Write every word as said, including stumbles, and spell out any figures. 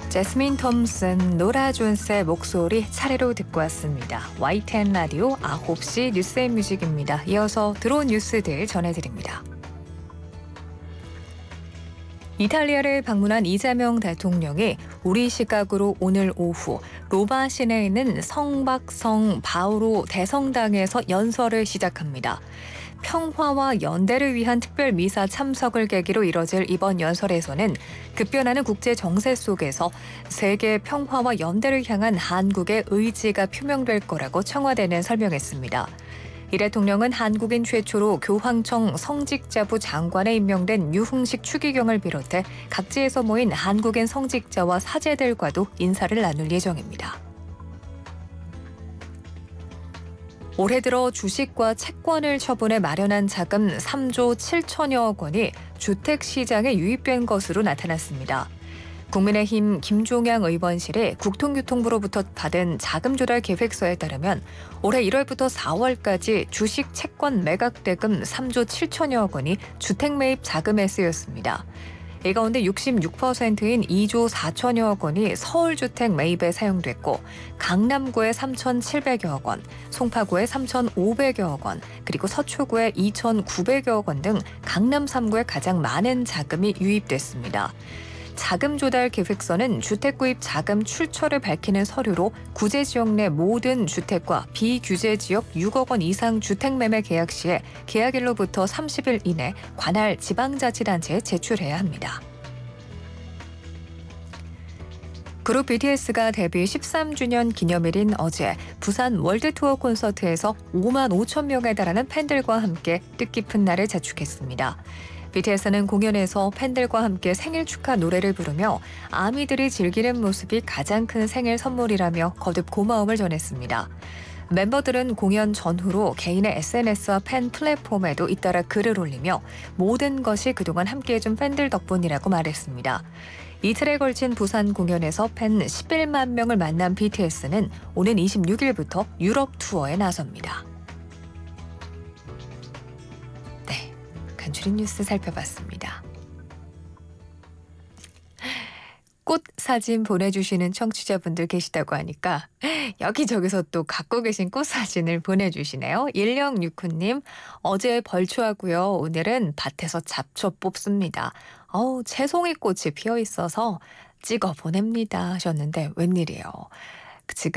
제스민 톰슨, 노라 존스의 목소리 차례로 듣고 왔습니다. 와이티엔 라디오 아홉 시 뉴스앤뮤직입니다. 이어서 들어온 뉴스들 전해드립니다. 이탈리아를 방문한 이재명 대통령이 우리 시각으로 오늘 오후 로마 시내에 있는 성박성 바오로 대성당에서 연설을 시작합니다. 평화와 연대를 위한 특별 미사 참석을 계기로 이뤄질 이번 연설에서는 급변하는 국제 정세 속에서 세계 평화와 연대를 향한 한국의 의지가 표명될 거라고 청와대는 설명했습니다. 이 대통령은 한국인 최초로 교황청 성직자부 장관에 임명된 유흥식 추기경을 비롯해 각지에서 모인 한국인 성직자와 사제들과도 인사를 나눌 예정입니다. 올해 들어 주식과 채권을 처분해 마련한 자금 삼조 칠천여억 원이 주택시장에 유입된 것으로 나타났습니다. 국민의힘 김종양 의원실이 국토교통부로부터 받은 자금조달 계획서에 따르면 올해 일월부터 사월까지 주식 채권 매각 대금 삼조 칠천여억 원이 주택 매입 자금에 쓰였습니다. 이 가운데 육십육 퍼센트인 이조 사천여억 원이 서울주택 매입에 사용됐고 강남구에 삼천칠백여억 원, 송파구에 삼천오백여억 원, 그리고 서초구에 이천구백여억 원 등 강남 삼 구에 가장 많은 자금이 유입됐습니다. 자금 조달 계획서는 주택 구입 자금 출처를 밝히는 서류로 구제 지역 내 모든 주택과 비규제 지역 육억 원 이상 주택 매매 계약 시에 계약일로부터 삼십 일 이내 관할 지방자치단체에 제출해야 합니다. 그룹 비티에스가 데뷔 십삼 주년 기념일인 어제 부산 월드투어 콘서트에서 오만 오천 명에 달하는 팬들과 함께 뜻깊은 날을 자축했습니다. 비티에스는 공연에서 팬들과 함께 생일 축하 노래를 부르며 아미들이 즐기는 모습이 가장 큰 생일 선물이라며 거듭 고마움을 전했습니다. 멤버들은 공연 전후로 개인의 에스엔에스와 팬 플랫폼에도 잇따라 글을 올리며 모든 것이 그동안 함께해준 팬들 덕분이라고 말했습니다. 이틀에 걸친 부산 공연에서 팬 십일만 명을 만난 비티에스는 오는 이십육 일부터 유럽 투어에 나섭니다. 간추린 뉴스 살펴봤습니다. 꽃 사진 보내주시는 청취자분들 계시다고 하니까 여기저기서 또 갖고 계신 꽃 사진을 보내주시네요. 일영육구 님, 어제 벌초하고요. 오늘은 밭에서 잡초 뽑습니다. 어우, 채송이 꽃이 피어 있어서 찍어 보냅니다 하셨는데 웬일이에요. 지금